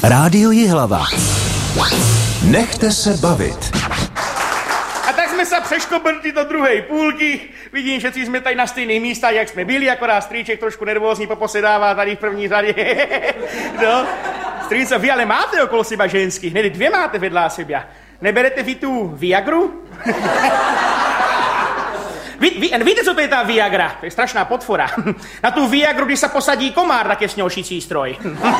Rádio Jihlava. Nechte se bavit. A tak jsme se přeškobrtli do druhé půlky. Vidím, že jsme tady na stejných místách, jak jsme byli, akorát strýček trošku nervózní poposedává tady v první řadě. No, strýce, vy ale máte okolo seba ženských, ne, dvě máte vedle sebe. Neberete vy tu Viagru? Víte, co to je ta Viagra? To je strašná podfora. Na tu Viagru, když se posadí komár, tak je sněhošicí stroj.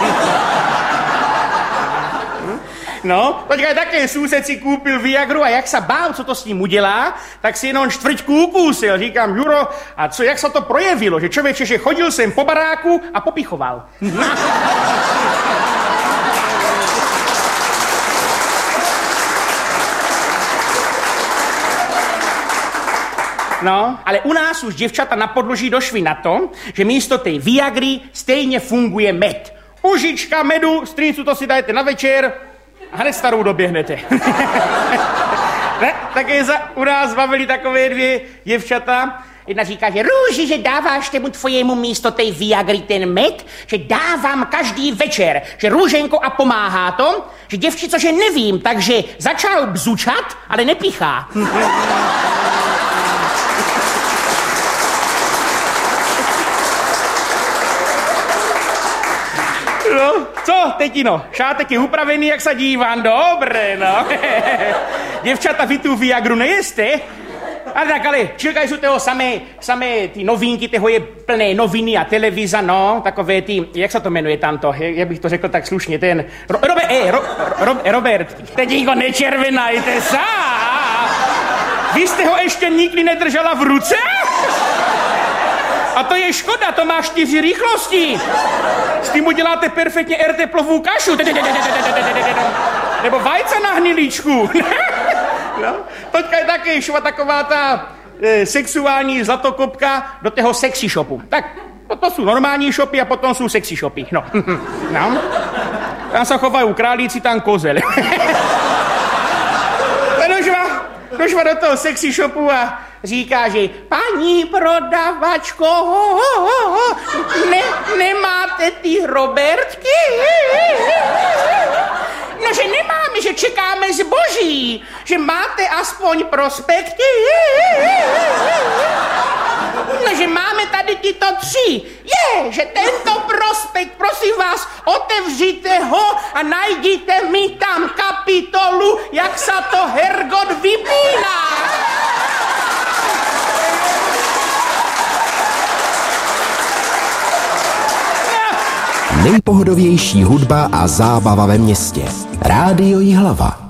No, počkej, také soused si koupil Viagru a jak se bál, co to s ním udělá, tak si jenom čtvrťku ukúsil. Říkám, Juro, a co, jak se to projevilo? Že člověče, že chodil jsem po baráku a popichoval. No, ale u nás už děvčata na podloží došly na to, že místo té Viagry stejně funguje med. Užička medu, strýcu, to si dajte na večer a hned starou doběhnete. Ne, také u nás bavili takové dvě děvčata. Jedna říká, že Růži, že dáváš tomu tvojemu místo té Viagry ten med, že dávám každý večer, že Růženko a pomáhá to, že děvčico, že nevím, takže začal bzučat, ale nepíchá. No, co, tetino, šátek je upravený, jak se dívám, dobré, no. Děvčata, vy tu Viagru nejeste? Ale tak, ale čilkaj jsou toho samé ty novinky, toho je plné noviny a televiza, no, takové ty, jak se to jmenuje tamto, jak bych to řekl tak slušně, ten, Robert, teď ho nečervenajte sám. Vy jste ho ještě nikdy nedržela v ruce? A to je škoda, to má 4 rychlosti. S tím uděláte perfektně erteplovou kašu. Nebo vajce na hnilíčku. No, teďka je taky šla taková ta sexuální zlatokopka do toho sexy shopu. Tak, to jsou normální shopy a potom jsou sexy shopy. No. No. Tam se chovají králíci, tam kozel. Došla do toho sexy shopu a říká, že paní prodavačko, nemáte ty Robertky? No, že nemáme, že čekáme zboží, že máte aspoň prospekty. No, že máme tady tyto 3. Že tento prospekt, prosím vás, otevřite ho a najděte mi tam kapitolu, jak se to Hergot vypíná. Nejpohodovější hudba a zábava ve městě. Rádio Jihlava.